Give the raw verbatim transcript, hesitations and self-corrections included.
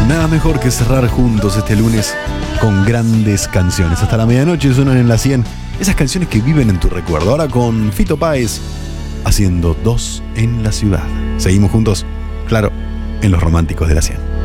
nada mejor que cerrar juntos este lunes con grandes canciones. Hasta la medianoche suenan en la cien esas canciones que viven en tu recuerdo. Ahora con Fito Páez haciendo Dos en la Ciudad. Seguimos juntos, claro, en Los Románticos de la cien.